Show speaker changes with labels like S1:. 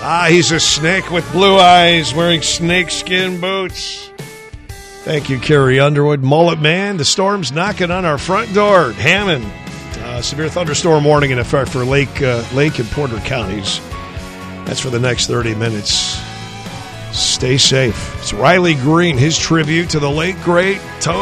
S1: He's a snake with blue eyes wearing snakeskin boots. Thank you, Carrie Underwood. Mullet Man, the storm's knocking on our front door. Hammond, severe thunderstorm warning in effect for Lake and Porter counties. That's for the next 30 minutes. Stay safe. It's Riley Green, his tribute to the late, great